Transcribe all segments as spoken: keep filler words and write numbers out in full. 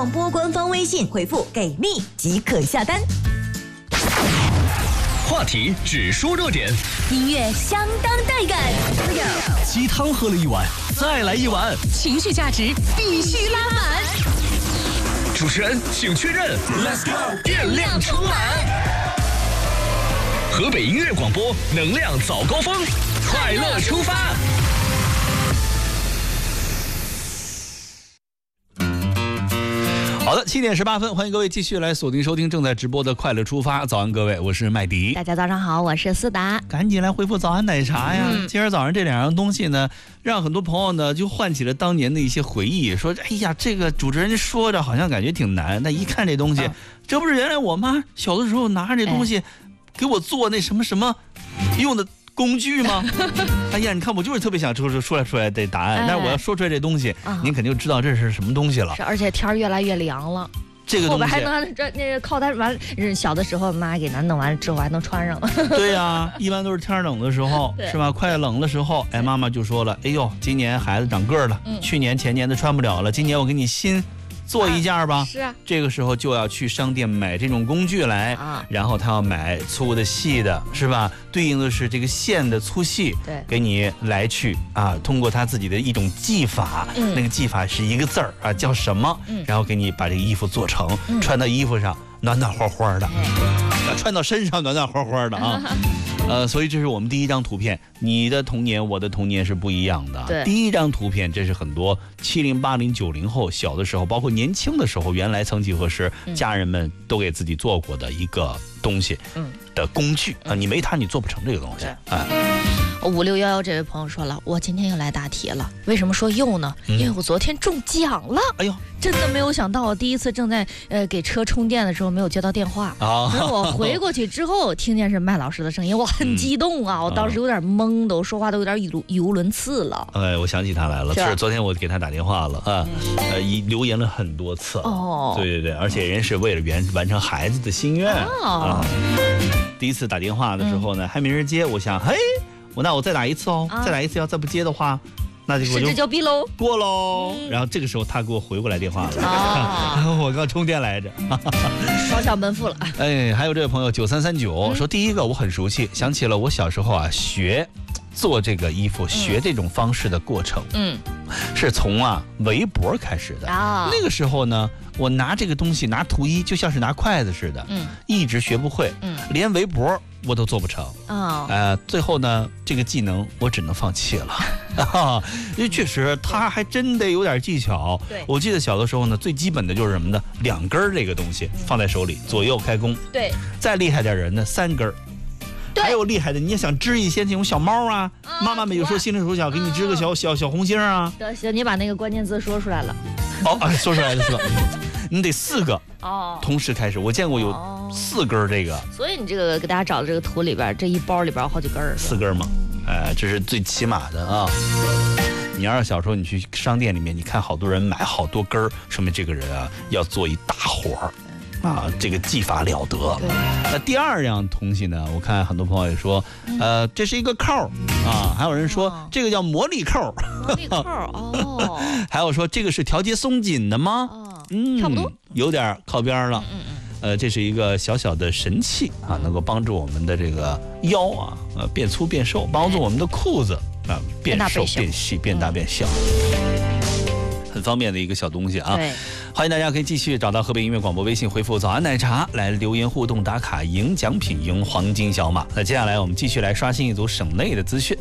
广播官方微信回复给力即可下单。 话题只说热点， 音乐相当带感， 鸡汤喝了一碗，再来一碗， 情绪价值必须拉满。 主持人请确认 ，Let's go， 电量充满。河北音乐广播，能量早高峰，快乐出发。好的，七点十八分，欢迎各位继续来锁定收听正在直播的快乐出发。早安，各位，我是麦迪。 大家早上好，我是思达。 赶紧来回复早安奶茶呀！ 嗯、 今儿早上这两样东西呢，让很多朋友呢就唤起了当年的一些回忆，说：“哎呀，这个主持人说着好像感觉挺难，但一看这东西，嗯、这不是原来我妈小的时候拿着这东西，给我做那什么什么用的。”工具吗？哎呀，你看我就是特别想说说来出来这答案，哎、但是我要说出来这东西，啊、您肯定知道这是什么东西了。 是，而且天越来越凉了， 这个东西后边还能这那个靠它完，小的时候妈给咱弄完之后还能穿上。 对呀、啊，一般都是天冷的时候，是吧？快冷的时候，哎，妈妈就说了，哎呦，今年孩子长个儿了，嗯、去年前年的穿不了了，今年我给你新。做一件吧、啊， 是啊， 这个时候就要去商店买这种工具来，啊、然后他要买粗的、细的，是吧？对应的是这个线的粗细， 对， 给你来去啊，通过他自己的一种技法，嗯、那个技法是一个字儿啊，叫什么？嗯、然后给你把这个衣服做成，嗯、穿到衣服上暖暖和和的，嗯、穿到身上暖暖和和的啊。呃，所以这是我们第一张图片，你的童年，我的童年是不一样的。 对， 第一张图片，这是很多七零、八零、九零后小的时候，包括年轻的时候，原来曾几何时，嗯、家人们都给自己做过的一个东西，嗯，的工具啊，你没它，你做不成这个东西啊。 五六幺幺这位朋友说了，我今天又来答题了。为什么说又呢？嗯、因为我昨天中奖了。哎呦，真的没有想到，我第一次正在呃给车充电的时候没有接到电话。啊，然后我回过去之后，听见是麦老师的声音，我很激动啊！嗯、我当时有点懵，都说话都有点语语无伦次了。 哎，我想起他来了，是是昨天我给他打电话了啊，嗯、呃，留言了很多次。哦，对对对，而且人是为了完完成孩子的心愿、哦、啊。第一次打电话的时候呢，嗯、还没人接，我想，嘿。我那我再打一次哦，啊、再打一次，要再不接的话，那就我就失之交臂喽， 过喽。嗯、然后这个时候他给我回过来电话了，啊、我刚充电来着， 双向奔赴了。 哎，还有这位朋友九三三九说，第一个我很熟悉，想起了我小时候啊学做这个衣服，学这种方式的过程，嗯，是从啊围脖开始的啊。那个时候呢，我拿这个东西拿图一，就像是拿筷子似的，嗯，一直学不会，嗯，连围脖我都做不成啊，呃，最后呢，这个技能我只能放弃了，啊，因为确实他还真得有点技巧。对，我记得小的时候呢，最基本的就是什么呢？两根这个东西放在手里，左右开弓。对，再厉害点人呢，三根。还有厉害的，你也想织一些那种小猫啊？啊妈妈们有时候心里手巧，给你织个小、啊、小小红星啊。 得行，你把那个关键字说出来了。 哦，哎，说出来了是吧？你得四个哦，同时开始。我见过有四根这个。哦、 所以你这个给大家找的这个图里边，这一包里边有好几根儿。 四根嘛，哎，这是最起码的啊。你要是小时候你去商店里面，你看好多人买好多根儿，说明这个人啊要做一大活儿。啊，这个技法了得。那第二样东西呢，我看很多朋友也说，呃，这是一个扣啊，还有人说、哦、这个叫魔力扣。 魔力扣哦。 还有说这个是调节松紧的吗？ 哦，嗯，差不多， 有点靠边了。嗯嗯。呃，这是一个小小的神器啊，能够帮助我们的这个腰啊，呃，变粗变瘦，帮助我们的裤子啊变瘦变细变大变小。很方便的一个小东西啊！欢迎大家可以继续找到河北音乐广播微信回复早安奶茶来留言互动打卡赢奖品赢黄金小马。那接下来我们继续来刷新一组省内的资讯。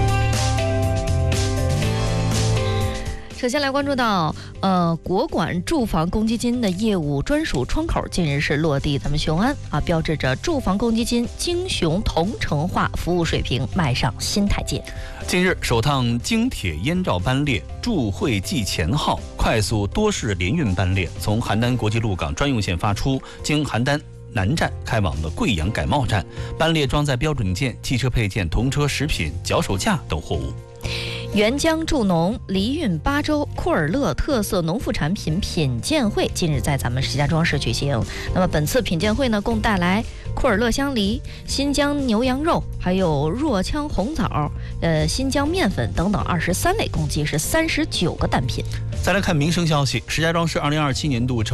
首先来关注到，呃，国管住房公积金的业务专属窗口近日是落地咱们雄安啊，标志着住房公积金京雄同城化服务水平迈上新台阶。 近日，首趟京铁燕赵班列驻会稽前号快速多式联运班列从邯郸国际陆港专用线发出，经邯郸南站开往了贵阳改贸站，班列装载标准件、汽车配件、童车食品、脚手架等货物。 沅江助农梨运巴州库尔勒特色农副产品品鉴会近日在咱们石家庄市举行。那么本次品鉴会呢，共带来库尔勒香梨、新疆牛羊肉，还有若羌红枣、呃新疆面粉等等二十三类，共计是三十九个单品。 再来看民生消息，石家庄市二零二七年度成